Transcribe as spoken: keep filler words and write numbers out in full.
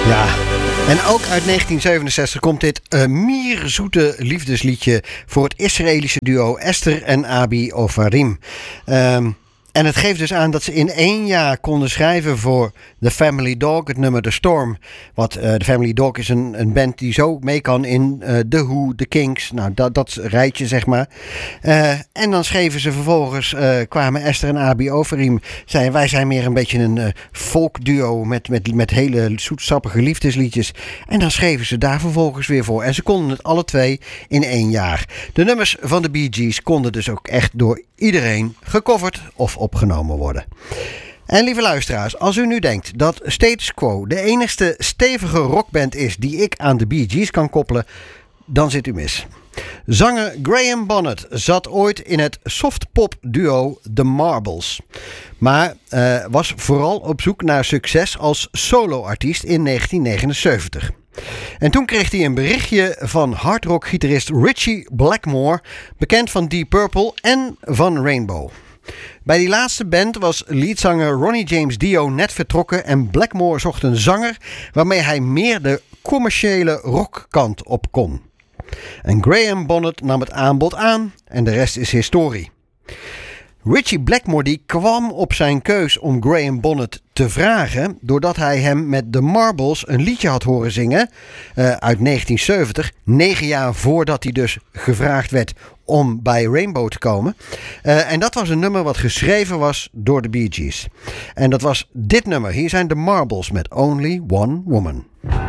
Ja, en ook uit negentien zevenenzestig komt dit uh, mierzoete liefdesliedje voor het Israëlische duo Esther en Abi Ofarim. Um, En het geeft dus aan dat ze in één jaar konden schrijven voor The Family Dog, het nummer The Storm. Wat uh, The Family Dog is een, een band die zo mee kan in uh, The Who, The Kinks. Nou, dat, dat rijtje zeg maar. Uh, en dan schreven ze vervolgens, uh, kwamen Esther en Abi Ofarim. Zeiden, wij zijn meer een beetje een uh, folkduo met, met, met hele zoetsappige liefdesliedjes. En dan schreven ze daar vervolgens weer voor. En ze konden het alle twee in één jaar. De nummers van de Bee Gees konden dus ook echt door iedereen gecoverd of opgenomen worden. En lieve luisteraars, als u nu denkt dat Status Quo de enigste stevige rockband is die ik aan de Bee Gees kan koppelen, dan zit u mis. Zanger Graham Bonnet zat ooit in het softpop duo The Marbles. Maar uh, was vooral op zoek naar succes als soloartiest in negentien negenenzeventig. En toen kreeg hij een berichtje van hardrock-gitarist Ritchie Blackmore, bekend van Deep Purple en van Rainbow. Bij die laatste band was leadzanger Ronnie James Dio net vertrokken en Blackmore zocht een zanger waarmee hij meer de commerciële rockkant op kon. En Graham Bonnet nam het aanbod aan en de rest is historie. Ritchie Blackmore die kwam op zijn keus om Graham Bonnet te vragen doordat hij hem met The Marbles een liedje had horen zingen uh, uit negentien zeventig, negen jaar voordat hij dus gevraagd werd om bij Rainbow te komen. Uh, en dat was een nummer wat geschreven was door de Bee Gees. En dat was dit nummer. Hier zijn The Marbles met Only One Woman.